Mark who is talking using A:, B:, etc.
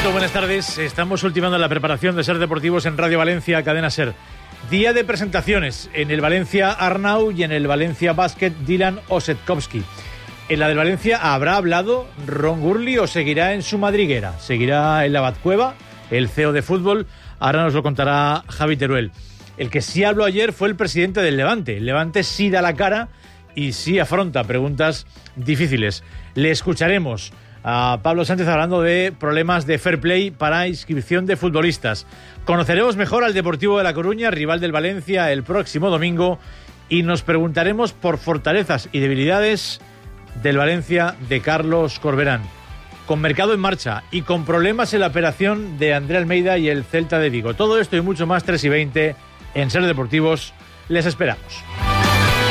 A: Alberto, buenas tardes. Estamos ultimando la preparación de Ser Deportivos en Radio Valencia, Cadena Ser. Día de presentaciones en el Valencia Arnau y en el Valencia Basket Dylan Osetkowski. En la del Valencia habrá hablado Ron Gurley o seguirá en su madriguera. Seguirá en la Batcueva, el CEO de fútbol. Ahora nos lo contará Javi Teruel. El que sí habló ayer fue el presidente del Levante. El Levante sí da la cara y sí afronta preguntas difíciles. Le escucharemos a Pablo Sánchez hablando de problemas de fair play para inscripción de futbolistas. Conoceremos mejor al Deportivo de La Coruña, rival del Valencia, el próximo domingo, y nos preguntaremos por fortalezas y debilidades del Valencia de Carlos Corberán. Con mercado en marcha y con problemas en la operación de André Almeida y el Celta de Vigo. Todo esto y mucho más, 3:20 en Ser Deportivos. Les esperamos.